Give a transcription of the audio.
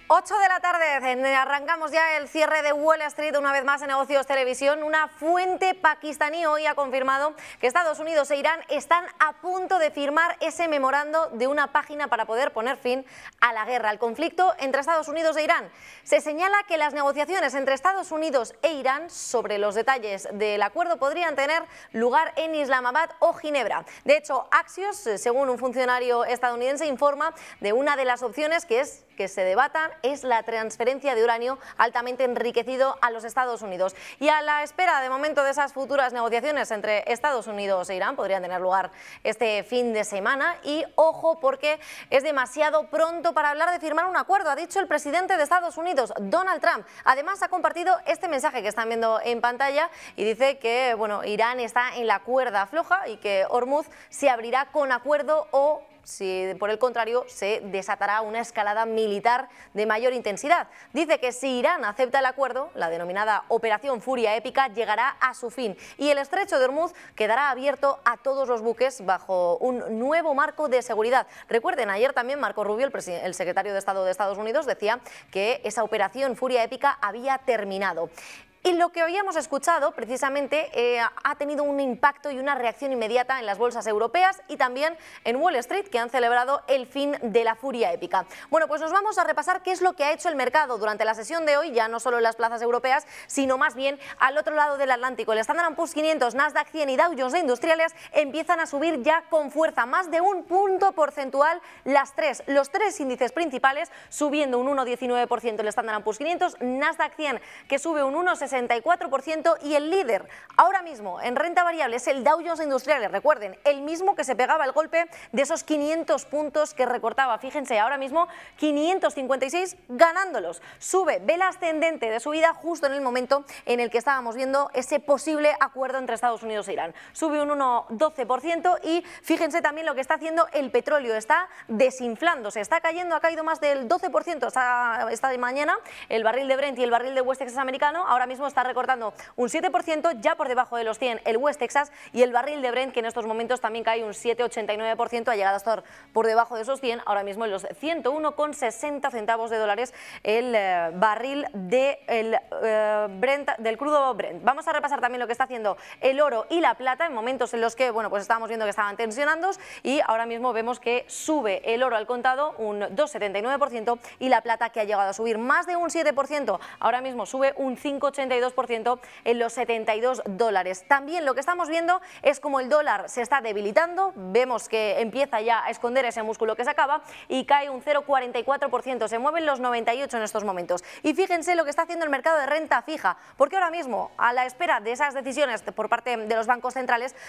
8 de la tarde, arrancamos ya el cierre de Wall Street una vez más en Negocios Televisión. Una fuente pakistaní hoy ha confirmado que Estados Unidos e Irán están a punto de firmar ese memorando de una página para poder poner fin a la guerra, al conflicto entre Estados Unidos e Irán. Se señala que las negociaciones entre Estados Unidos e Irán sobre los detalles del acuerdo podrían tener lugar en Islamabad o Ginebra. De hecho, Axios, según un funcionario estadounidense, informa de una de las opciones que se debatan es la transferencia de uranio altamente enriquecido a los Estados Unidos. Y a la espera de momento de esas futuras negociaciones entre Estados Unidos e Irán, podrían tener lugar este fin de semana. Y ojo, porque es demasiado pronto para hablar de firmar un acuerdo, ha dicho el presidente de Estados Unidos, Donald Trump. Además, ha compartido este mensaje que están viendo en pantalla y dice que Irán está en la cuerda floja y que Hormuz se abrirá con acuerdo o, si por el contrario, se desatará una escalada militar de mayor intensidad. Dice que si Irán acepta el acuerdo, la denominada Operación Furia Épica llegará a su fin y el estrecho de Hormuz quedará abierto a todos los buques bajo un nuevo marco de seguridad. Recuerden, ayer también Marco Rubio, el secretario de Estado de Estados Unidos, decía que esa Operación Furia Épica había terminado. Y lo que habíamos escuchado precisamente ha tenido un impacto y una reacción inmediata en las bolsas europeas y también en Wall Street, que han celebrado el fin de la furia épica. Bueno, pues nos vamos a repasar qué es lo que ha hecho el mercado durante la sesión de hoy, ya no solo en las plazas europeas, sino más bien al otro lado del Atlántico. El Standard & Poor's 500, Nasdaq 100 y Dow Jones de Industriales empiezan a subir ya con fuerza, más de un punto porcentual los tres índices principales, subiendo un 1,19% el Standard & Poor's 500, Nasdaq 100 que sube un 1,64% y el líder ahora mismo en renta variable es el Dow Jones Industriales. Recuerden, el mismo que se pegaba el golpe de esos 500 puntos que recortaba. Fíjense, ahora mismo 556 ganándolos. Sube, vela ascendente de subida justo en el momento en el que estábamos viendo ese posible acuerdo entre Estados Unidos e Irán. Sube un 1,12% y fíjense también lo que está haciendo el petróleo. Está desinflándose, está cayendo, ha caído más del 12% esta mañana. El barril de Brent y el barril de West Texas americano ahora mismo está recortando un 7%, ya por debajo de los 100 el West Texas, y el barril de Brent, que en estos momentos también cae un 7,89%, ha llegado a estar por debajo de esos 100, ahora mismo en los 101,60 centavos de dólares el barril de Brent, del crudo Brent. Vamos a repasar también lo que está haciendo el oro y la plata en momentos en los que pues estábamos viendo que estaban tensionándose, y ahora mismo vemos que sube el oro al contado un 2,79% y la plata, que ha llegado a subir más de un 7%, ahora mismo sube un 5,82% en los $72. También lo que estamos viendo es como el dólar se está debilitando, vemos que empieza ya a esconder ese músculo que se acaba y cae un 0,44%, se mueven los 98 en estos momentos. Y fíjense lo que está haciendo el mercado de renta fija, porque ahora mismo, a la espera de esas decisiones por parte de los bancos centrales,